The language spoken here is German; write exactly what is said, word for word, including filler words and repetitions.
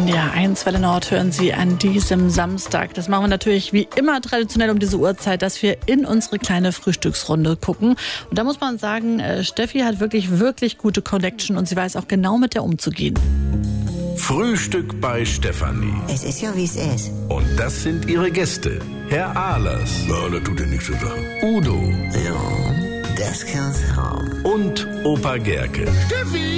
Ja, eins Welle Nord hören Sie an diesem Samstag. Das machen wir natürlich wie immer traditionell um diese Uhrzeit, dass wir in unsere kleine Frühstücksrunde gucken. Und da muss man sagen, Steffi hat wirklich, wirklich gute Connection und sie weiß auch genau mit der umzugehen. Frühstück bei Stefanie. Es ist ja, wie es ist. Und das sind ihre Gäste. Herr Ahlers. Ja, das tut ja nichts zu sagen. Udo. Ja, das kann's haben. Und Opa Gerke. Steffi!